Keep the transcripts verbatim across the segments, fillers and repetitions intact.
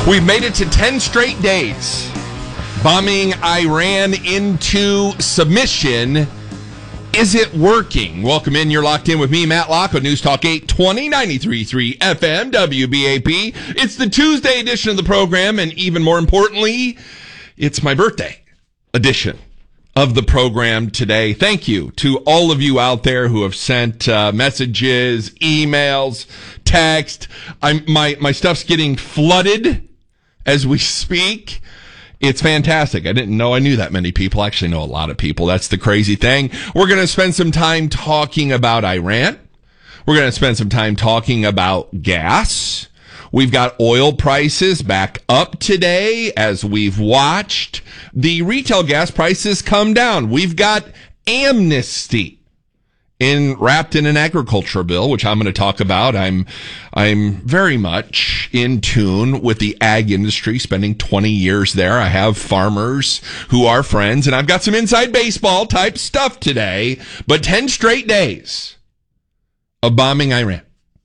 We've made it to ten straight days, bombing Iran into submission. Is it working? Welcome in. You're locked in with me, Matt Locke, on News Talk eight twenty, ninety-three point three F M, W B A P. It's the Tuesday edition of the program, and even more importantly, it's my birthday edition of the program today. Thank you to all of you out there who have sent uh, messages, emails, text. I'm, my, my stuff's getting flooded as we speak. It's fantastic. I didn't know I knew that many people. I actually know a lot of people. That's the crazy thing. We're going to spend some time talking about Iran. We're going to spend some time talking about gas. We've got oil prices back up today as we've watched the retail gas prices come down. We've got amnesty in wrapped in an agriculture bill, which I'm going to talk about. I'm I'm very much in tune with the ag industry, spending twenty years there. I have farmers who are friends, and I've got some inside baseball type stuff today. But ten straight days of bombing Iran.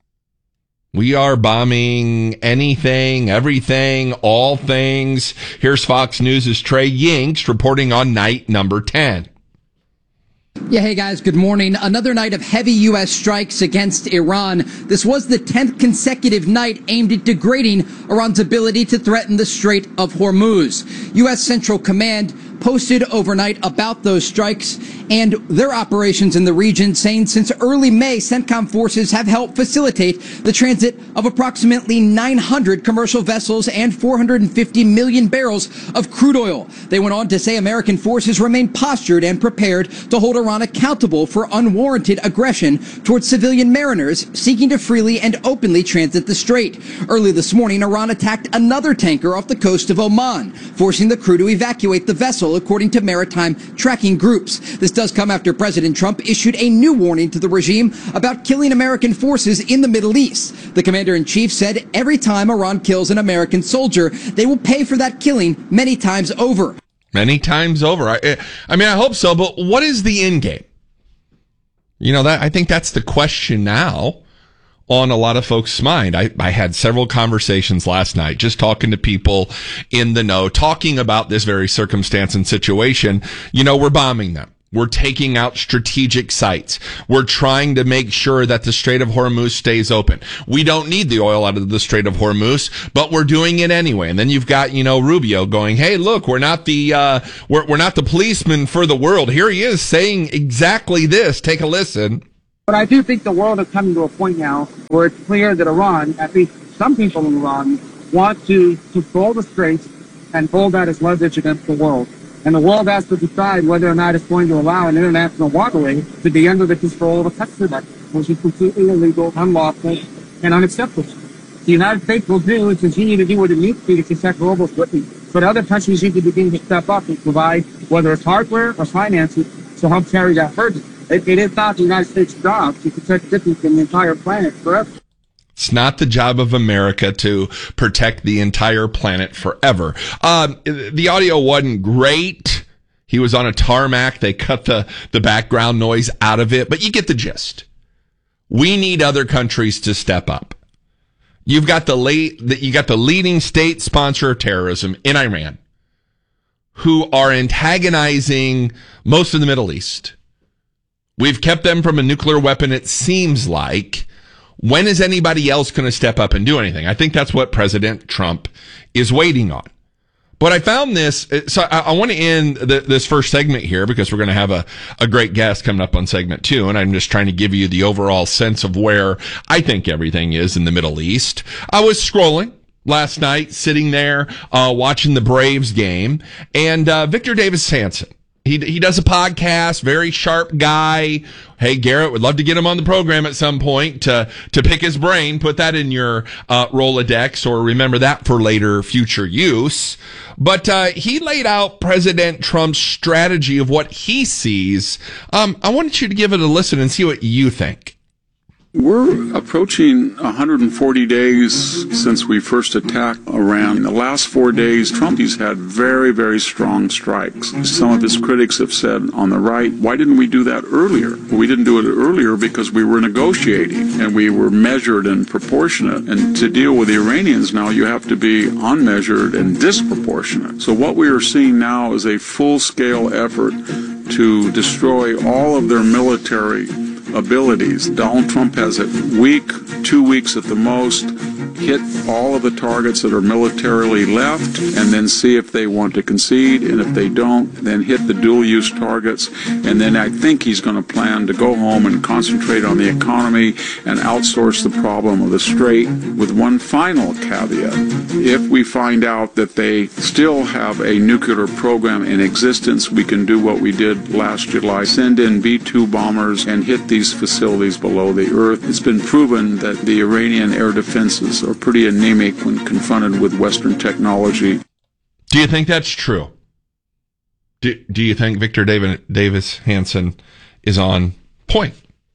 We are bombing anything, everything, all things. Here's Fox News' Trey Yingst reporting on night number ten. Yeah, hey guys, good morning. Another night of heavy U S strikes against Iran. This was the tenth consecutive night aimed at degrading Iran's ability to threaten the Strait of Hormuz. U S Central Command posted overnight about those strikes and their operations in the region, saying since early May, CENTCOM forces have helped facilitate the transit of approximately nine hundred commercial vessels and four hundred fifty million barrels of crude oil. They went on to say American forces remain postured and prepared to hold Iran accountable for unwarranted aggression towards civilian mariners seeking to freely and openly transit the strait. Early this morning, Iran attacked another tanker off the coast of Oman, forcing the crew to evacuate the vessel, according to maritime tracking groups. This does come after President Trump issued a new warning to the regime about killing American forces in the Middle East. The commander-in-chief said every time Iran kills an American soldier, they will pay for that killing many times over. Many times over. I, I mean, I hope so, but what is the end game? You know, that I think that's the question now on a lot of folks' mind. I, I had several conversations last night just talking to people in the know, talking about this very circumstance and situation. You know, we're bombing them. We're taking out strategic sites. We're trying to make sure that the Strait of Hormuz stays open. We don't need the oil out of the Strait of Hormuz, but we're doing it anyway. And then you've got, you know, Rubio going, hey, look, we're not the, uh, we're, we're not the policeman for the world. Here he is saying exactly this. Take a listen. But I do think the world is coming to a point now where it's clear that Iran, at least some people in Iran, want to control the straits and hold that as leverage against the world. And the world has to decide whether or not it's going to allow an international waterway to be under the control of a country, which is completely illegal, unlawful, and unacceptable. The United States will do is continue to do what it needs to to protect global shipping. But other countries need to begin to step up and provide, whether it's hardware or finances, to help carry that burden. It, it is not the United States' job to protect shipping from the entire planet forever. It's not the job of America to protect the entire planet forever. Um, the audio wasn't great. He was on a tarmac. They cut the, the background noise out of it, but you get the gist. We need other countries to step up. You've got the late, you got the leading state sponsor of terrorism in Iran, who are antagonizing most of the Middle East. We've kept them from a nuclear weapon, it seems like. When is anybody else going to step up and do anything? I think that's what President Trump is waiting on. But I found this, so I, I want to end the, this first segment here because we're going to have a, a great guest coming up on segment two, and I'm just trying to give you the overall sense of where I think everything is in the Middle East. I was scrolling last night, sitting there, uh, watching the Braves game, and uh, Victor Davis Hanson. He he does a podcast, very sharp guy. Hey, Garrett, would love to get him on the program at some point to, to pick his brain. Put that in your uh, Rolodex or remember that for later future use. But uh, he laid out President Trump's strategy of what he sees. Um, I wanted you to give it a listen and see what you think. We're approaching one hundred forty days since we first attacked Iran. In the last four days, Trump has had very, very strong strikes. Some of his critics have said on the right, why didn't we do that earlier? Well, we didn't do it earlier because we were negotiating and we were measured and proportionate. And to deal with the Iranians now, you have to be unmeasured and disproportionate. So what we are seeing now is a full-scale effort to destroy all of their military abilities. Donald Trump has it week, two weeks at the most, hit all of the targets that are militarily left, and then see if they want to concede, and if they don't, then hit the dual-use targets, and then I think he's going to plan to go home and concentrate on the economy and outsource the problem of the Strait, with one final caveat. If we find out that they still have a nuclear program in existence, we can do what we did last July, send in B two bombers and hit these facilities below the earth. It's been proven that the Iranian air defenses are pretty anemic when confronted with Western technology. Do you think that's true? Do, do you think Victor David, Davis Hanson is on point?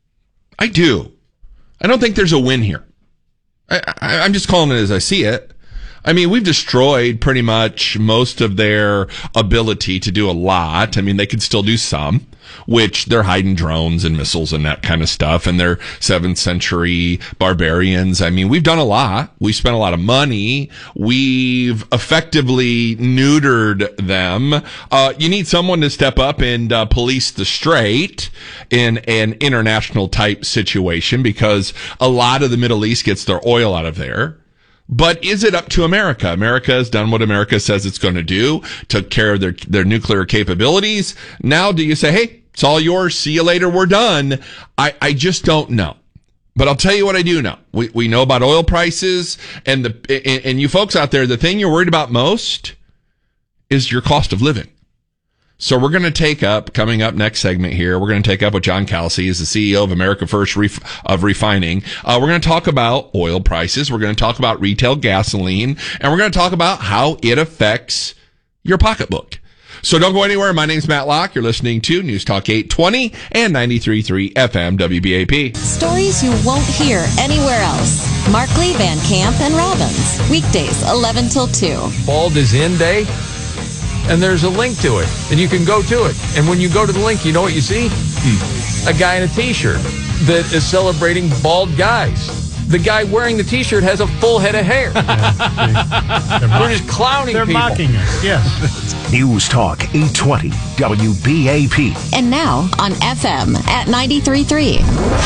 I do. I don't think there's a win here. I, I, I'm just calling it as I see it. I mean, we've destroyed pretty much most of their ability to do a lot. I mean, they could still do some, which they're hiding drones and missiles and that kind of stuff, and they're seventh century barbarians. I mean, we've done a lot. We've spent a lot of money. We've effectively neutered them. Uh, you need someone to step up and uh, police the Strait in an international type situation, because a lot of the Middle East gets their oil out of there. But is it up to America? America has done what America says it's going to do, took care of their, their nuclear capabilities. Now do you say, hey, it's all yours, see you later, we're done? I, I just don't know. But I'll tell you what I do know. We, we know about oil prices, and the, and, and you folks out there, the thing you're worried about most is your cost of living. So we're going to take up, coming up next segment here, we're going to take up with John Kalsi, he's the C E O of America First Ref- of Refining. Uh, we're going to talk about oil prices. We're going to talk about retail gasoline, and we're going to talk about how it affects your pocketbook. So don't go anywhere. My name's Matt Locke. You're listening to News Talk eight twenty and ninety-three point three F M W B A P. Stories you won't hear anywhere else. Markley, Van Camp, and Robbins. Weekdays, eleven till two. Bald is in day. And there's a link to it, and you can go to it. And when you go to the link, you know what you see? Hmm. A guy in a T-shirt that is celebrating bald guys. The guy wearing the T-shirt has a full head of hair. Yeah, We're just clowning They're people. They're mocking us, yes. News Talk eight twenty W B A P. And now on F M at ninety-three point three.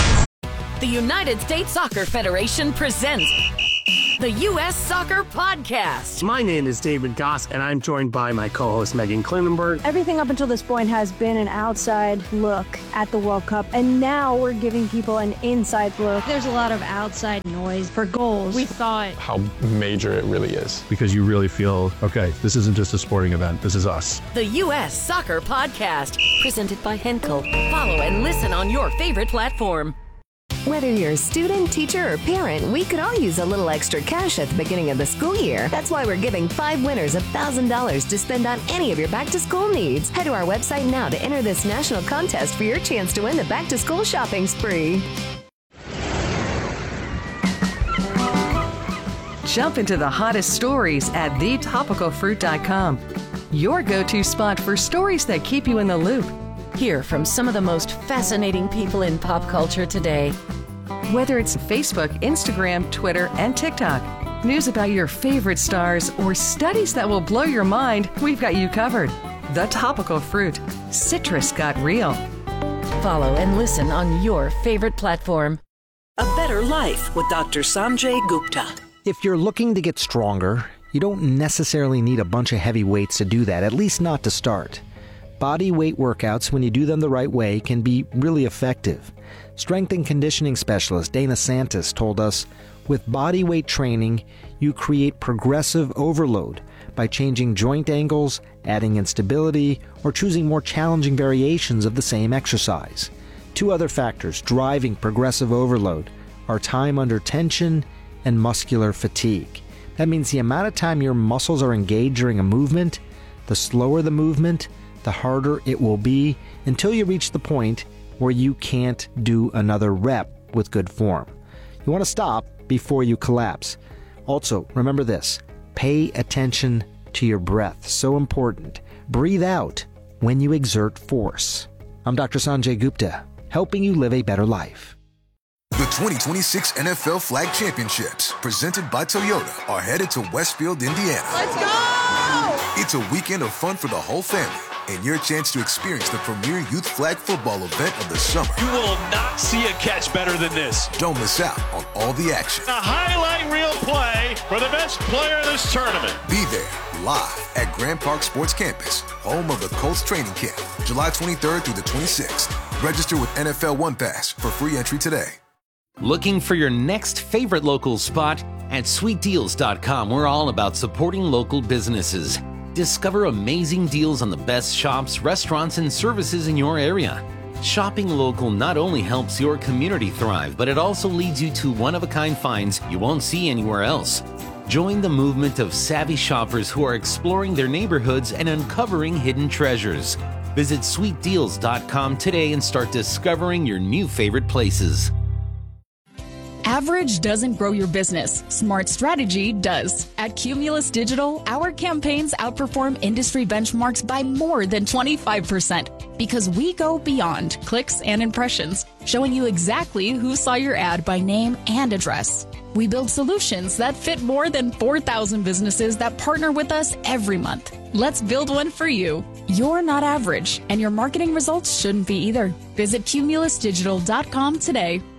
The United States Soccer Federation presents the U S Soccer Podcast. My name is David Goss, and I'm joined by my co-host Megan Klinenberg. Everything up until this point has been an outside look at the World Cup, and now we're giving people an inside look. There's a lot of outside noise for goals. We thought how major it really is. Because you really feel, okay, this isn't just a sporting event, this is us. The U S Soccer Podcast, presented by Henkel. Follow and listen on your favorite platform. Whether you're a student, teacher, or parent, we could all use a little extra cash at the beginning of the school year. That's why we're giving five winners one thousand dollars to spend on any of your back-to-school needs. Head to our website now to enter this national contest for your chance to win the back-to-school shopping spree. Jump into the hottest stories at the topical fruit dot com. Your go-to spot for stories that keep you in the loop. Hear from some of the most fascinating people in pop culture today. Whether it's Facebook, Instagram, Twitter, and TikTok, news about your favorite stars, or studies that will blow your mind, we've got you covered. The Topical Fruit. Citrus got real. Follow and listen on your favorite platform. A Better Life with Doctor Sanjay Gupta. If you're looking to get stronger, you don't necessarily need a bunch of heavy weights to do that, at least not to start. Body weight workouts, when you do them the right way, can be really effective. Strength and conditioning specialist Dana Santis told us, with body weight training, you create progressive overload by changing joint angles, adding instability, or choosing more challenging variations of the same exercise. Two other factors driving progressive overload are time under tension and muscular fatigue. That means the amount of time your muscles are engaged during a movement, the slower the movement, the harder it will be until you reach the point where you can't do another rep with good form. You want to stop before you collapse. Also, remember this. Pay attention to your breath. So important. Breathe out when you exert force. I'm Doctor Sanjay Gupta, helping you live a better life. The twenty twenty-six N F L Flag Championships, presented by Toyota, are headed to Westfield, Indiana. Let's go! It's a weekend of fun for the whole family, and your chance to experience the premier youth flag football event of the summer. You will not see a catch better than this. Don't miss out on all the action. A highlight reel play for the best player in this tournament. Be there, live at Grand Park Sports Campus, home of the Colts training camp, July twenty-third through the twenty-sixth. Register with N F L One Pass for free entry today. Looking for your next favorite local spot? At sweet deals dot com, we're all about supporting local businesses. Discover amazing deals on the best shops, restaurants, and services in your area. Shopping local not only helps your community thrive, but it also leads you to one-of-a-kind finds you won't see anywhere else. Join the movement of savvy shoppers who are exploring their neighborhoods and uncovering hidden treasures. Visit sweet deals dot com today and start discovering your new favorite places. Average doesn't grow your business. Smart strategy does. At Cumulus Digital, our campaigns outperform industry benchmarks by more than twenty-five percent because we go beyond clicks and impressions, showing you exactly who saw your ad by name and address. We build solutions that fit more than four thousand businesses that partner with us every month. Let's build one for you. You're not average, and your marketing results shouldn't be either. Visit Cumulus Digital dot com today.